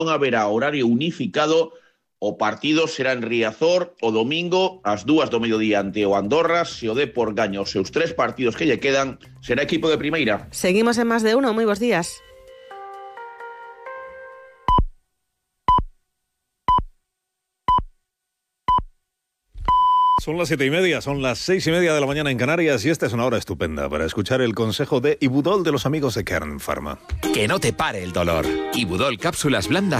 haberá horario unificado, o partidos será en Riazor o domingo ás 2 do mediodía ante o Andorra. Se o Depor gaña os seus 3 partidos que lle quedan, será equipo de primeira. Seguimos en Más de Uno, muy buenos días. Son las 7:30, son las 6:30 de la mañana en Canarias y esta es una hora estupenda para escuchar el consejo de Ibudol de los amigos de Kern Pharma. Que no te pare el dolor. Ibudol cápsulas blandas